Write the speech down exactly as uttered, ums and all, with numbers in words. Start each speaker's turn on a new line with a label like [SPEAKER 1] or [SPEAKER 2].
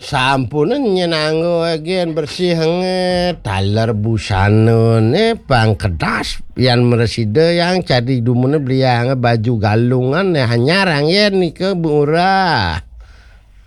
[SPEAKER 1] Sampunan nyenanggo agen bersih hangat talar busana ne pang kedas yang meresida yang cari dumune beliang baju galungan ne hanyarang ya ni ke murah.